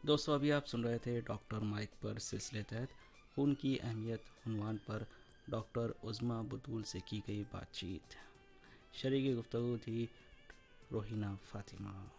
दोस्तों अभी आप सुन रहे थे डॉक्टर माइक पर सिलसिले तहत खून की अहमियत उन्वान पर डॉक्टर उज़्मा बतूल से की गई बातचीत। शरीकी गुफ्तगू थी रोहिना फातिमा।